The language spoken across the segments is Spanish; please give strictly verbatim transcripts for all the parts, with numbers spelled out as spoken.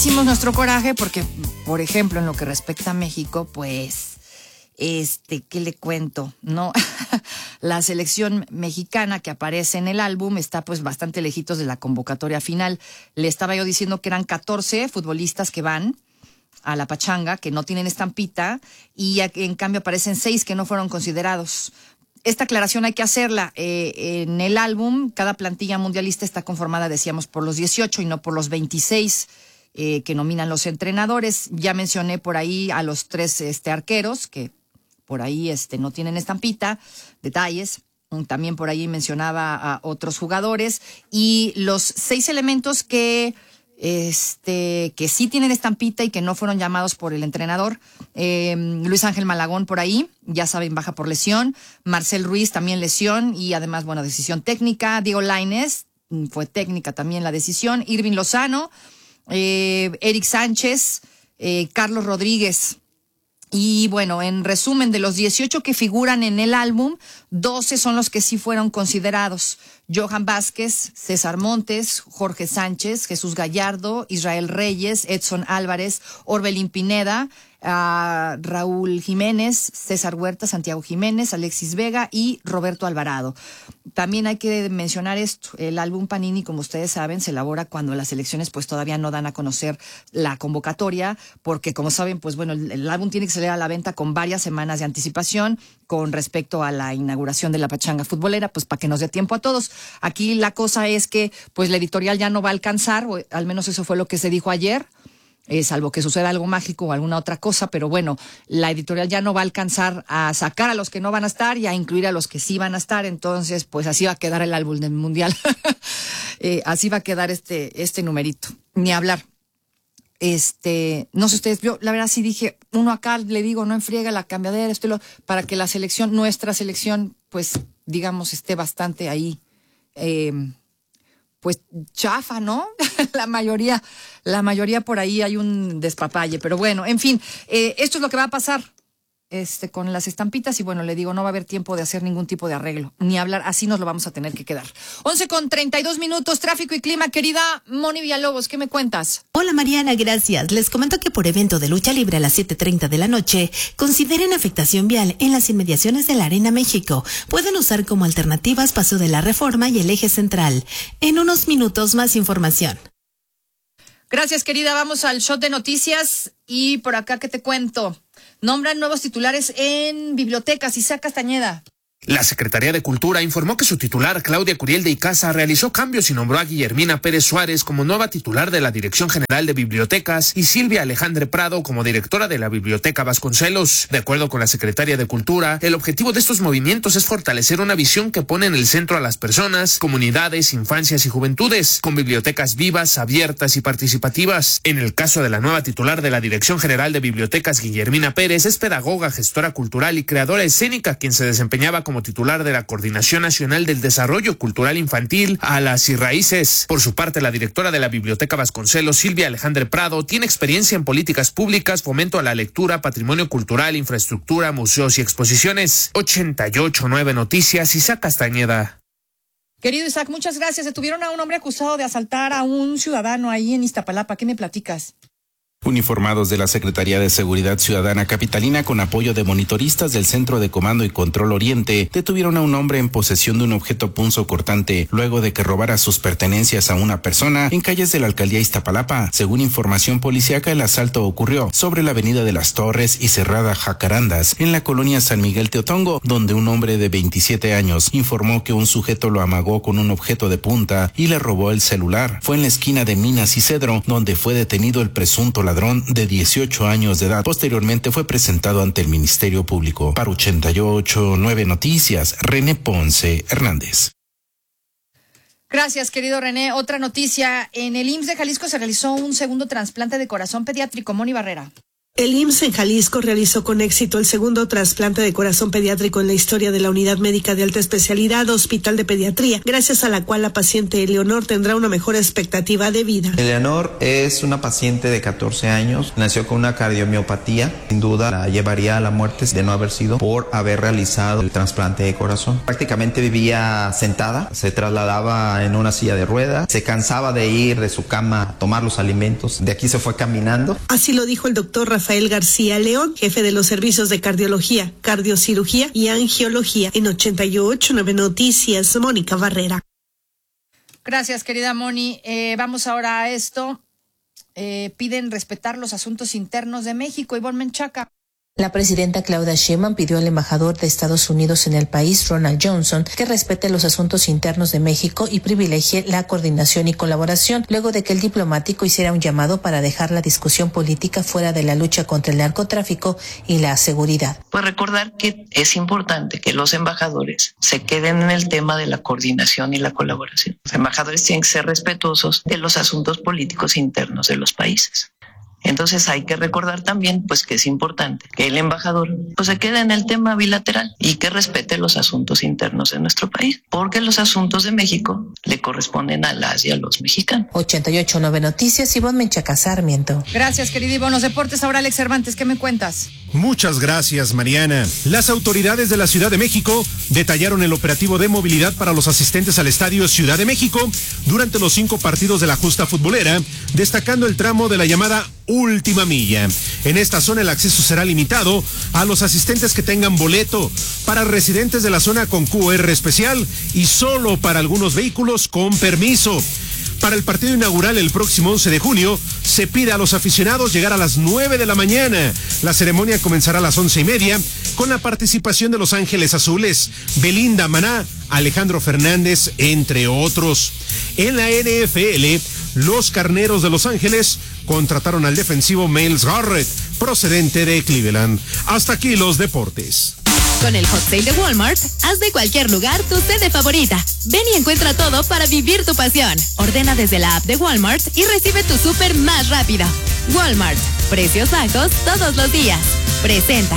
Hicimos nuestro coraje porque, por ejemplo, en lo que respecta a México, pues, este, ¿qué le cuento? No, la selección mexicana que aparece en el álbum está pues bastante lejitos de la convocatoria final. Le estaba yo diciendo que eran catorce futbolistas que van a la pachanga, que no tienen estampita, y en cambio aparecen seis que no fueron considerados. Esta aclaración hay que hacerla. Eh, en el álbum, cada plantilla mundialista está conformada, decíamos, por los dieciocho y no por los veintiséis eh, que nominan los entrenadores. Ya mencioné por ahí a los tres este, arqueros, que por ahí este, no tienen estampita, detalles. También por ahí mencionaba a otros jugadores. Y los seis elementos que... Este, que sí tienen estampita y que no fueron llamados por el entrenador. Eh, Luis Ángel Malagón por ahí, ya saben, baja por lesión. Marcel Ruiz también lesión y además, bueno, decisión técnica. Diego Lainez, fue técnica también la decisión. Irving Lozano, eh, Eric Sánchez, eh, Carlos Rodríguez. Y bueno, en resumen, de los dieciocho que figuran en el álbum, doce son los que sí fueron considerados. Johan Vázquez, César Montes, Jorge Sánchez, Jesús Gallardo, Israel Reyes, Edson Álvarez, Orbelín Pineda, uh, Raúl Jiménez, César Huerta, Santiago Jiménez, Alexis Vega y Roberto Alvarado. También hay que mencionar esto, el álbum Panini, como ustedes saben, se elabora cuando las elecciones pues todavía no dan a conocer la convocatoria, porque como saben, pues bueno, el, el álbum tiene que salir a la venta con varias semanas de anticipación con respecto a la inauguración de la pachanga futbolera, pues para que nos dé tiempo a todos. Aquí la cosa es que pues la editorial ya no va a alcanzar, o al menos eso fue lo que se dijo ayer, eh, salvo que suceda algo mágico o alguna otra cosa, pero bueno, la editorial ya no va a alcanzar a sacar a los que no van a estar y a incluir a los que sí van a estar, entonces pues así va a quedar el álbum del mundial, eh, así va a quedar este, este numerito, ni hablar. Este, no sé ustedes, yo la verdad sí dije, uno acá le digo, no enfriega la cambiadera, esto y lo, para que la selección, nuestra selección, pues digamos, esté bastante ahí, eh, pues chafa, ¿no? la mayoría, la mayoría por ahí hay un despapalle, pero bueno, en fin, eh, esto es lo que va a pasar. Este, con las estampitas y bueno, le digo, no va a haber tiempo de hacer ningún tipo de arreglo, ni hablar, así nos lo vamos a tener que quedar. once con treinta y dos minutos, tráfico y clima, querida Moni Villalobos, ¿qué me cuentas? Hola Mariana, gracias. Les comento que por evento de lucha libre a las siete treinta de la noche, consideren afectación vial en las inmediaciones de la Arena México. Pueden usar como alternativas Paso de la Reforma y el Eje Central. En unos minutos más información. Gracias, querida, vamos al shot de noticias y por acá, ¿qué te cuento? Nombran nuevos titulares en bibliotecas. Isaac Castañeda. La Secretaría de Cultura informó que su titular, Claudia Curiel de Icaza, realizó cambios y nombró a Guillermina Pérez Suárez como nueva titular de la Dirección General de Bibliotecas y Silvia Alejandre Prado como directora de la Biblioteca Vasconcelos. De acuerdo con la Secretaría de Cultura, el objetivo de estos movimientos es fortalecer una visión que pone en el centro a las personas, comunidades, infancias y juventudes, con bibliotecas vivas, abiertas y participativas. En el caso de la nueva titular de la Dirección General de Bibliotecas, Guillermina Pérez, es pedagoga, gestora cultural y creadora escénica, quien se desempeñaba como como titular de la Coordinación Nacional del Desarrollo Cultural Infantil, Alas y Raíces. Por su parte, la directora de la Biblioteca Vasconcelos, Silvia Alejandre Prado, tiene experiencia en políticas públicas, fomento a la lectura, patrimonio cultural, infraestructura, museos y exposiciones. ochenta y ocho punto nueve Noticias, Isaac Castañeda. Querido Isaac, muchas gracias. Detuvieron a un hombre acusado de asaltar a un ciudadano ahí en Iztapalapa. ¿Qué me platicas? Uniformados de la Secretaría de Seguridad Ciudadana Capitalina, con apoyo de monitoristas del Centro de Comando y Control Oriente, detuvieron a un hombre en posesión de un objeto punzocortante luego de que robara sus pertenencias a una persona en calles de la alcaldía Iztapalapa. Según información policíaca, el asalto ocurrió sobre la avenida de las Torres y Cerrada Jacarandas, en la colonia San Miguel Teotongo, donde un hombre de veintisiete años informó que un sujeto lo amagó con un objeto de punta y le robó el celular. Fue en la esquina de Minas y Cedro, donde fue detenido el presunto ladrón de dieciocho años de edad. Posteriormente fue presentado ante el Ministerio Público. Para ochenta y ocho punto nueve Noticias, René Ponce Hernández. Gracias, querido René. Otra noticia, en el I M S S de Jalisco se realizó un segundo trasplante de corazón pediátrico. Moni Barrera. El I M S S en Jalisco realizó con éxito el segundo trasplante de corazón pediátrico en la historia de la Unidad Médica de Alta Especialidad Hospital de Pediatría, gracias a la cual la paciente Eleonor tendrá una mejor expectativa de vida. Eleonor es una paciente de catorce años, nació con una cardiomiopatía, sin duda la llevaría a la muerte de no haber sido por haber realizado el trasplante de corazón. Prácticamente vivía sentada, se trasladaba en una silla de ruedas, se cansaba de ir de su cama a tomar los alimentos, de aquí se fue caminando. Así lo dijo el doctor Rafael Rafael García León, jefe de los servicios de cardiología, cardiocirugía y angiología en ochenta y ocho nueve Noticias, Mónica Barrera. Gracias, querida Moni. Eh, vamos ahora a esto. Eh, piden respetar los asuntos internos de México. Ivonne Menchaca. La presidenta Claudia Sheinbaum pidió al embajador de Estados Unidos en el país, Ronald Johnson, que respete los asuntos internos de México y privilegie la coordinación y colaboración, luego de que el diplomático hiciera un llamado para dejar la discusión política fuera de la lucha contra el narcotráfico y la seguridad. Pues recordar que es importante que los embajadores se queden en el tema de la coordinación y la colaboración. Los embajadores tienen que ser respetuosos de los asuntos políticos internos de los países. Entonces hay que recordar también pues que es importante que el embajador pues se quede en el tema bilateral y que respete los asuntos internos de nuestro país, porque los asuntos de México le corresponden a las y a los mexicanos. ochenta y ocho nueve Noticias, Ivonne Menchaca Sarmiento. Gracias, querido Ivonne. Los deportes ahora, Alex Cervantes, ¿qué me cuentas? Muchas gracias, Mariana. Las autoridades de la Ciudad de México detallaron el operativo de movilidad para los asistentes al Estadio Ciudad de México durante los cinco partidos de la justa futbolera, destacando el tramo de la llamada última milla. En esta zona el acceso será limitado a los asistentes que tengan boleto, para residentes de la zona con Q R especial y solo para algunos vehículos con permiso. Para el partido inaugural el próximo once de junio, se pide a los aficionados llegar a las nueve de la mañana. La ceremonia comenzará a las once y media con la participación de Los Ángeles Azules, Belinda, Maná, Alejandro Fernández, entre otros. En la N F L, los Carneros de Los Ángeles contrataron al defensivo Myles Garrett, procedente de Cleveland. Hasta aquí los deportes. Con el Hot Sale de Walmart, haz de cualquier lugar tu sede favorita. Ven y encuentra todo para vivir tu pasión. Ordena desde la app de Walmart y recibe tu súper más rápido. Walmart, precios bajos todos los días. Presenta.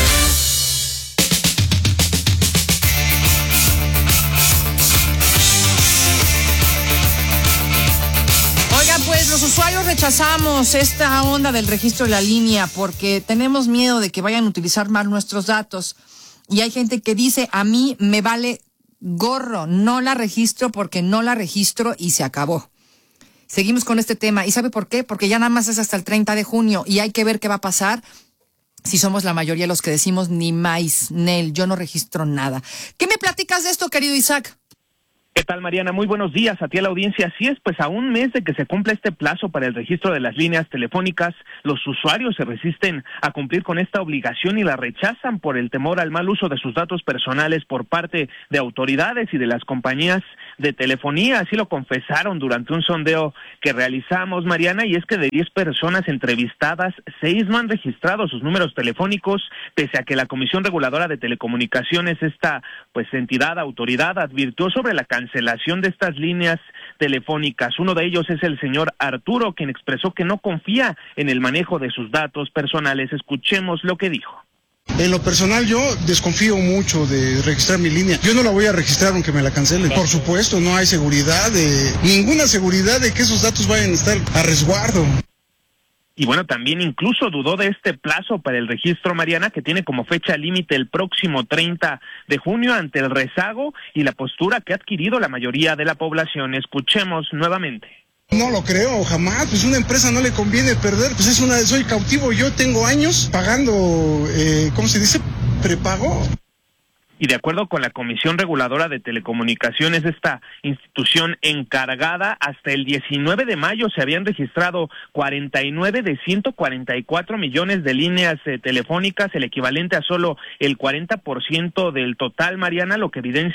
Oigan, pues los usuarios rechazamos esta onda del registro de la línea porque tenemos miedo de que vayan a utilizar mal nuestros datos. Y hay gente que dice, a mí me vale gorro, no la registro porque no la registro y se acabó. Seguimos con este tema. ¿Y sabe por qué? Porque ya nada más es hasta el treinta de junio y hay que ver qué va a pasar si somos la mayoría de los que decimos ni más, Nel, yo no registro nada. ¿Qué me platicas de esto, querido Isaac? ¿Qué tal, Mariana? Muy buenos días a ti, a la audiencia. Así es, pues a un mes de que se cumpla este plazo para el registro de las líneas telefónicas, los usuarios se resisten a cumplir con esta obligación y la rechazan por el temor al mal uso de sus datos personales por parte de autoridades y de las compañías de telefonía. Así lo confesaron durante un sondeo que realizamos, Mariana, y es que de diez personas entrevistadas, seis no han registrado sus números telefónicos, pese a que la Comisión Reguladora de Telecomunicaciones, esta pues entidad, autoridad, advirtió sobre la cancelación de estas líneas telefónicas. Uno de ellos es el señor Arturo, quien expresó que no confía en el manejo de sus datos personales. Escuchemos lo que dijo. En lo personal yo desconfío mucho de registrar mi línea. Yo no la voy a registrar aunque me la cancelen. Por supuesto, no hay seguridad, de ninguna seguridad de que esos datos vayan a estar a resguardo. Y bueno, también incluso dudó de este plazo para el registro, Mariana, que tiene como fecha límite el próximo treinta de junio ante el rezago y la postura que ha adquirido la mayoría de la población. Escuchemos nuevamente. No lo creo, jamás. Pues una empresa no le conviene perder. Pues es una, soy cautivo. Yo tengo años pagando, eh, ¿cómo se dice? Prepago. Y de acuerdo con la Comisión Reguladora de Telecomunicaciones, esta institución encargada, hasta el diecinueve de mayo se habían registrado cuarenta y nueve de ciento cuarenta y cuatro millones de líneas eh, telefónicas, el equivalente a solo el cuarenta por ciento del total, Mariana, lo que evidencia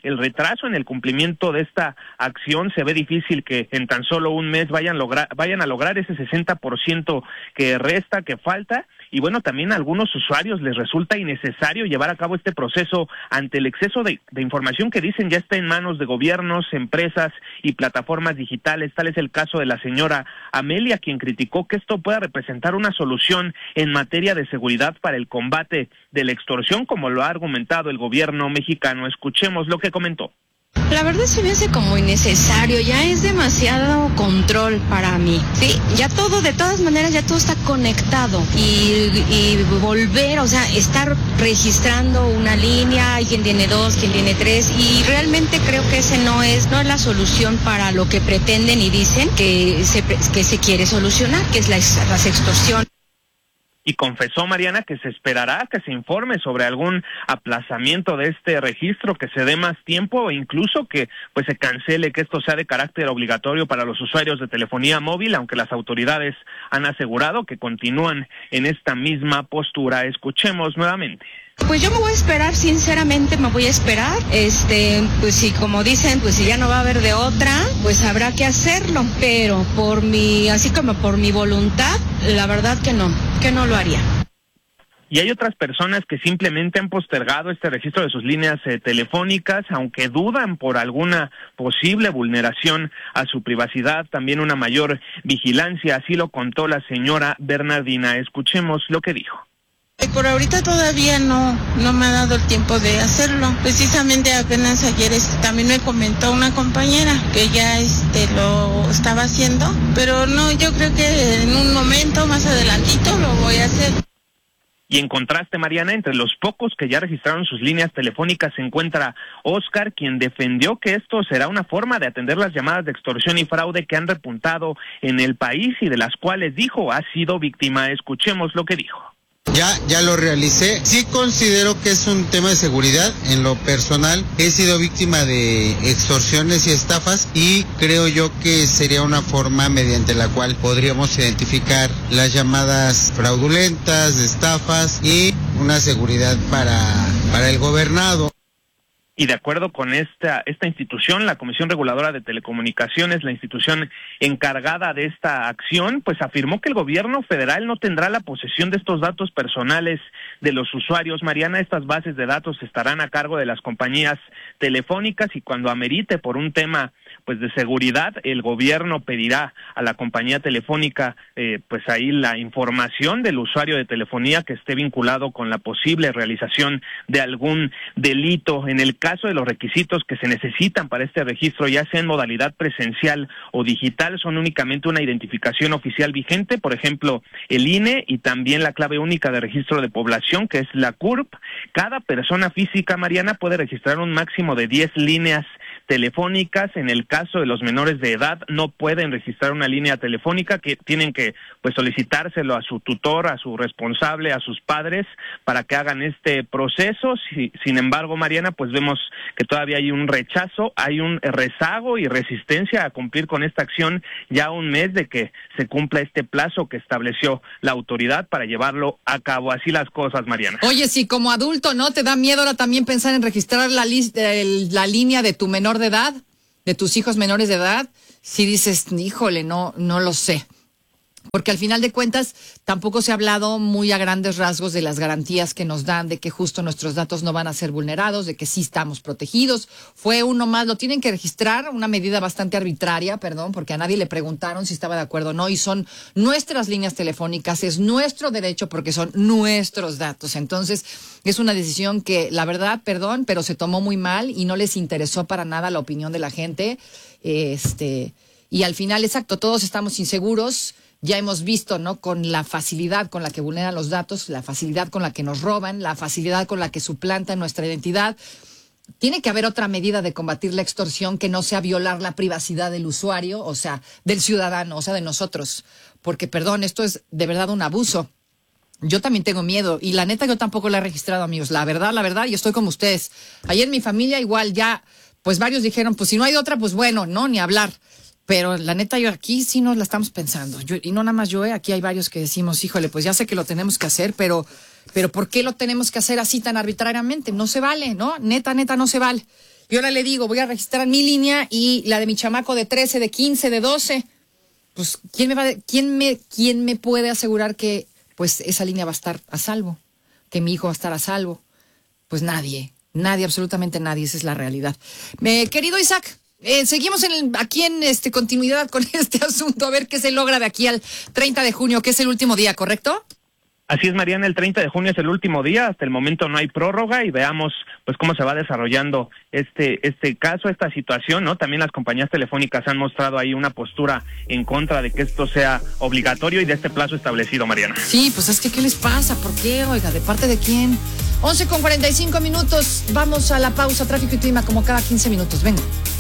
el retraso en el cumplimiento de esta acción. Se ve difícil que en tan solo un mes vayan, logra, vayan a lograr ese sesenta por ciento que resta, que falta. Y bueno, también a algunos usuarios les resulta innecesario llevar a cabo este proceso ante el exceso de, de información que dicen ya está en manos de gobiernos, empresas y plataformas digitales. Tal es el caso de la señora Amelia, quien criticó que esto pueda representar una solución en materia de seguridad para el combate de la extorsión, como lo ha argumentado el gobierno mexicano. Escuchemos lo que comentó. La verdad se me hace como innecesario, ya es demasiado control para mí, ¿sí? Ya todo, de todas maneras, ya todo está conectado y, y volver, o sea, estar registrando una línea, hay quien tiene dos, quien tiene tres, y realmente creo que ese no es, no es la solución para lo que pretenden y dicen que se, que se quiere solucionar, que es la, la extorsión. Y confesó, Mariana, que se esperará que se informe sobre algún aplazamiento de este registro, que se dé más tiempo o incluso que pues se cancele, que esto sea de carácter obligatorio para los usuarios de telefonía móvil, aunque las autoridades han asegurado que continúan en esta misma postura. Escuchemos nuevamente. Pues yo me voy a esperar, sinceramente me voy a esperar, este, pues si como dicen, pues si ya no va a haber de otra, pues habrá que hacerlo, pero por mi, así como por mi voluntad, la verdad que no, que no lo haría. Y hay otras personas que simplemente han postergado este registro de sus líneas eh, telefónicas, aunque dudan por alguna posible vulneración a su privacidad, también una mayor vigilancia, así lo contó la señora Bernardina. Escuchemos lo que dijo. Por ahorita todavía no no me ha dado el tiempo de hacerlo. Precisamente apenas ayer este, también me comentó una compañera que ya este lo estaba haciendo, pero no, yo creo que en un momento más adelantito lo voy a hacer. Y en contraste, Mariana, entre los pocos que ya registraron sus líneas telefónicas se encuentra Oscar, quien defendió que esto será una forma de atender las llamadas de extorsión y fraude que han repuntado en el país y de las cuales, dijo, ha sido víctima. Escuchemos lo que dijo. Ya, ya lo realicé. Sí considero que es un tema de seguridad. En lo personal, he sido víctima de extorsiones y estafas y creo yo que sería una forma mediante la cual podríamos identificar las llamadas fraudulentas, de estafas y una seguridad para, para el gobernado. Y de acuerdo con esta esta institución, la Comisión Reguladora de Telecomunicaciones, la institución encargada de esta acción, pues afirmó que el gobierno federal no tendrá la posesión de estos datos personales de los usuarios. Mariana, estas bases de datos estarán a cargo de las compañías telefónicas y cuando amerite por un tema pues de seguridad, el gobierno pedirá a la compañía telefónica eh, pues ahí la información del usuario de telefonía que esté vinculado con la posible realización de algún delito. En el caso de los requisitos que se necesitan para este registro, ya sea en modalidad presencial o digital, son únicamente una identificación oficial vigente, por ejemplo, el I N E y también la clave única de registro de población, que es la C U R P. Cada persona física, Mariana, puede registrar un máximo de diez líneas telefónicas. En el caso de los menores de edad no pueden registrar una línea telefónica, que tienen que pues solicitárselo a su tutor, a su responsable, a sus padres para que hagan este proceso. Si, sin embargo, Mariana, pues vemos que todavía hay un rechazo, hay un rezago y resistencia a cumplir con esta acción ya un mes de que se cumpla este plazo que estableció la autoridad para llevarlo a cabo. Así las cosas, Mariana. Oye, si como adulto no te da miedo ahora también pensar en registrar la lista, la línea de tu menor de edad, de tus hijos menores de edad, si dices, híjole, no, no lo sé. Porque al final de cuentas tampoco se ha hablado muy a grandes rasgos de las garantías que nos dan, de que justo nuestros datos no van a ser vulnerados, de que sí estamos protegidos. Fue uno más, lo tienen que registrar, una medida bastante arbitraria, perdón, porque a nadie le preguntaron si estaba de acuerdo o no, y son nuestras líneas telefónicas, es nuestro derecho porque son nuestros datos. Entonces es una decisión que, la verdad, perdón, pero se tomó muy mal y no les interesó para nada la opinión de la gente. Este, y al final, exacto, todos estamos inseguros. Ya hemos visto, ¿no?, con la facilidad con la que vulneran los datos, la facilidad con la que nos roban, la facilidad con la que suplantan nuestra identidad. Tiene que haber otra medida de combatir la extorsión que no sea violar la privacidad del usuario, o sea, del ciudadano, o sea, de nosotros. Porque, perdón, esto es de verdad un abuso. Yo también tengo miedo y la neta yo tampoco la he registrado, amigos. La verdad, la verdad, yo estoy como ustedes. Ayer mi familia igual ya, pues varios dijeron, pues si no hay otra, pues bueno, no, ni hablar. Pero la neta, yo aquí sí nos la estamos pensando. Yo, y no nada más yo, eh, aquí hay varios que decimos, híjole, pues ya sé que lo tenemos que hacer, pero, pero ¿por qué lo tenemos que hacer así tan arbitrariamente? No se vale, ¿no? Neta, neta, no se vale. Y ahora le digo, voy a registrar mi línea y la de mi chamaco de trece, de quince, de doce. Pues, ¿quién me va, quién me, quién me puede asegurar que, pues, esa línea va a estar a salvo? Que mi hijo va a estar a salvo. Pues nadie, nadie, absolutamente nadie, esa es la realidad. Eh, querido Isaac, eh, seguimos en el, aquí en este continuidad con este asunto, a ver qué se logra de aquí al treinta de junio, que es el último día, ¿correcto? Así es, Mariana, el treinta de junio es el último día, hasta el momento no hay prórroga y veamos pues cómo se va desarrollando este este caso, esta situación, ¿no? También las compañías telefónicas han mostrado ahí una postura en contra de que esto sea obligatorio y de este plazo establecido, Mariana. Sí, pues es que ¿qué les pasa? ¿Por qué? Oiga, ¿de parte de quién? once con cuarenta y cinco minutos, vamos a la pausa, tráfico y clima como cada quince minutos, vengo.